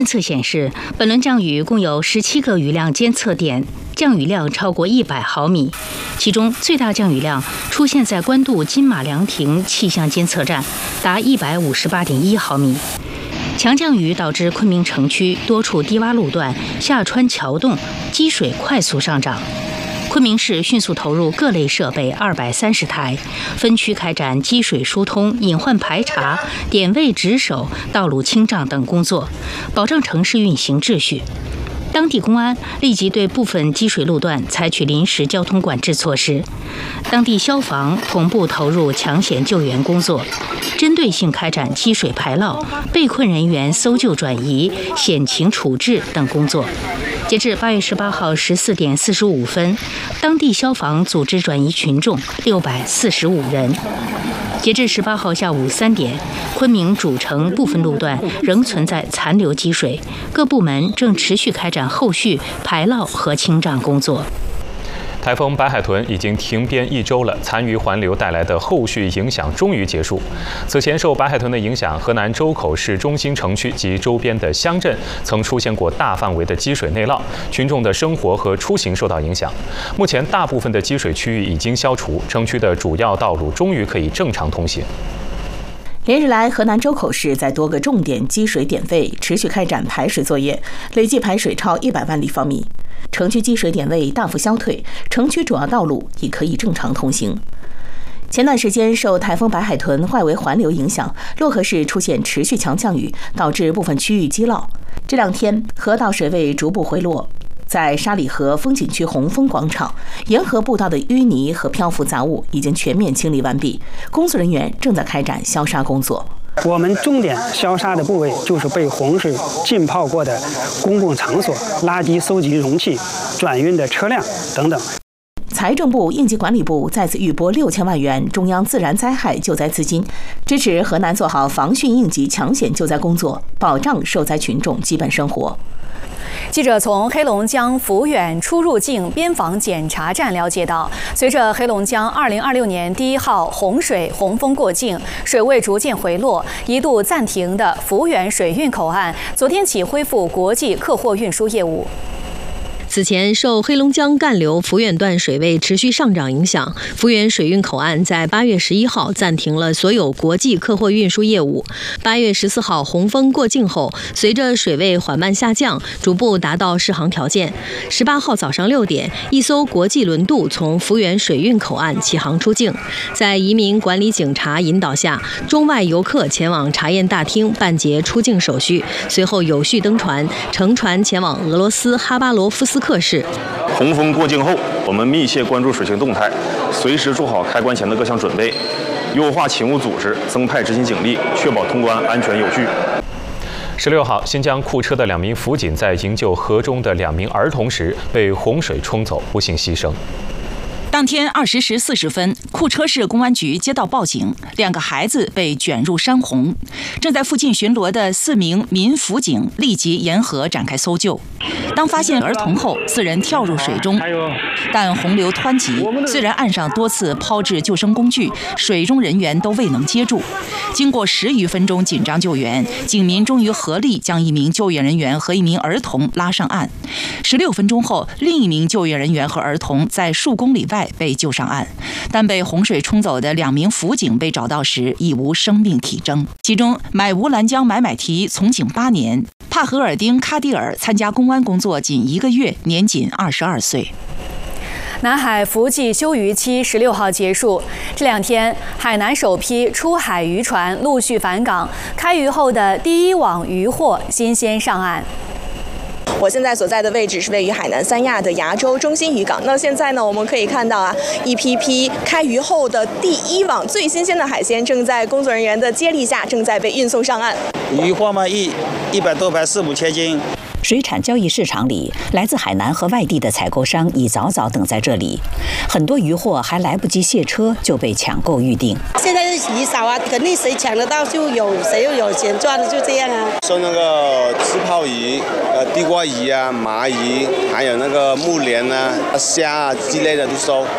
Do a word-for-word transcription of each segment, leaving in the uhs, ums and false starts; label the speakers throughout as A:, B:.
A: 监测显示，本轮降雨共有十七个雨量监测点，降雨量超过一百毫米，其中最大降雨量出现在官渡金马凉亭气象监测站，达一百五十八点一毫米。强降雨导致昆明城区多处低洼路段下穿桥洞，积水快速上涨。昆明市迅速投入各类设备二百三十台，分区开展积水疏通、隐患排查、点位值守、道路清障等工作，保障城市运行秩序。当地公安立即对部分积水路段采取临时交通管制措施，当地消防同步投入抢险救援工作，针对性开展积水排涝、被困人员搜救转移、险情处置等工作。截至八月十八号十四点四十五分，当地消防组织转移群众六百四十五人。截至十八号下午三点，昆明主城部分路段仍存在残留积水，各部门正持续开展后续排涝和清障工作。
B: 台风白海豚已经停编一周了，残余环流带来的后续影响终于结束。此前受白海豚的影响，河南周口市中心城区及周边的乡镇曾出现过大范围的积水内涝，群众的生活和出行受到影响。目前大部分的积水区域已经消除，城区的主要道路终于可以正常通行。
C: 连日来，河南周口市在多个重点积水点位持续开展排水作业，累计排水超一百万立方米。城区积水点位大幅消退，城区主要道路已可以正常通行。前段时间受台风白海豚外围环流影响，漯河市出现持续强降雨，导致部分区域积涝。这两天河道水位逐步回落，在沙里河风景区红枫广场，沿河步道的淤泥和漂浮杂物已经全面清理完毕，工作人员正在开展消沙工作。
D: 我们重点消沙的部位就是被洪水浸泡过的公共场所、垃圾收集容器、转运的车辆等等。
C: 财政部、应急管理部再次预拨六千万元中央自然灾害救灾资金，支持河南做好防汛应急抢险救灾工作，保障受灾群众基本生活。
E: 记者从黑龙江抚远出入境边防检查站了解到，随着黑龙江二零二六年第一号洪水洪峰过境，水位逐渐回落，一度暂停的抚远水运口岸昨天起恢复国际客货运输业务。
F: 此前，受黑龙江干流抚远段水位持续上涨影响，抚远水运口岸在八月十一号暂停了所有国际客货运输业务。八月十四号洪峰过境后，随着水位缓慢下降，逐步达到适航条件。十八号早上六点，一艘国际轮渡从抚远水运口岸起航出境，在移民管理警察引导下，中外游客前往查验大厅办结出境手续，随后有序登船，乘船前往俄罗斯哈巴罗夫斯克市。
G: 洪峰过境后，我们密切关注水情动态，随时做好开关前的各项准备，优化勤务组织，增派执勤警力，确保通关安全有序。
B: 十六号，新疆库车的两名辅警在营救河中的两名儿童时被洪水冲走，不幸牺牲。
H: 当天二十时四十分，库车市公安局接到报警，两个孩子被卷入山洪。正在附近巡逻的四名民辅警立即沿河展开搜救。当发现儿童后，四人跳入水中，但洪流湍急，虽然岸上多次抛掷救生工具，水中人员都未能接住。经过十余分钟紧张救援，警民终于合力将一名救援人员和一名儿童拉上岸。十六分钟后，另一名救援人员和儿童在数公里外被救上岸，但被洪水冲走的两名辅警被找到时已无生命体征。其中，买乌兰江买买提从警八年，帕合尔丁卡蒂尔参加公安工作仅一个月，年仅二十二岁。
E: 南海伏季休渔期十六号结束，这两天海南首批出海渔船陆续返港，开渔后的第一网渔获新鲜上岸。
I: 我现在所在的位置是位于海南三亚的崖州中心渔港。那现在呢，我们可以看到啊，一批批开渔后的第一网最新鲜的海鲜，正在工作人员的接力下，正在被运送上岸。
J: 渔获嘛，一一百多排四五千斤。
K: 水产交易市场里，来自海南和外地的采购商已早早等在这里，很多渔获还来不及卸车就被抢购预定。
L: 现在是鱼少啊，肯定谁抢得到就有，谁又有钱赚，就这样啊。
M: 收那个刺泡鱼、呃地瓜鱼啊、麻鱼，还有那个木莲啊、虾啊之类的都收。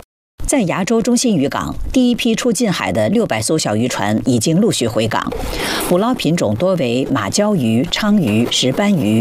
K: 在崖州中心渔港，第一批出近海的六百艘小渔船已经陆续回港，捕捞品种多为马鲛鱼、鲳鱼、石斑鱼、